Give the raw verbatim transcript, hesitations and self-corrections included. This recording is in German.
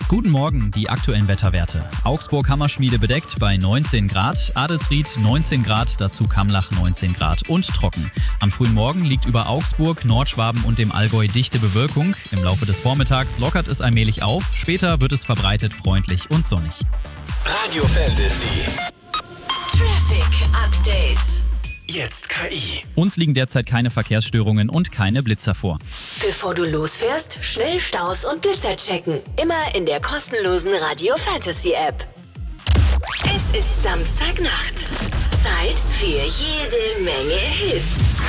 Guten Morgen, die aktuellen Wetterwerte. Augsburg-Hammerschmiede bedeckt bei neunzehn Grad, Adelsried neunzehn Grad, dazu Kamlach neunzehn Grad und trocken. Am frühen Morgen liegt über Augsburg, Nordschwaben und dem Allgäu dichte Bewölkung. Im Laufe des Vormittags lockert es allmählich auf, später wird es verbreitet freundlich und sonnig. Radio Fantasy. Traffic Update. Jetzt K I. Uns liegen derzeit keine Verkehrsstörungen und keine Blitzer vor. Bevor du losfährst, schnell Staus und Blitzer checken. Immer in der kostenlosen Radio Fantasy App. Es ist Samstagnacht. Zeit für jede Menge Hits.